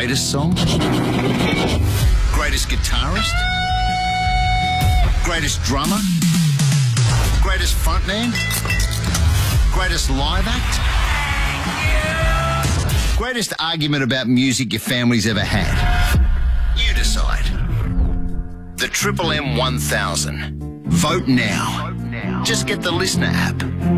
Greatest song? Greatest guitarist? Greatest drummer? Greatest frontman? Greatest live act? Greatest argument about music your family's ever had? You decide. The Triple M 1000. Vote now. Just get the Listener app.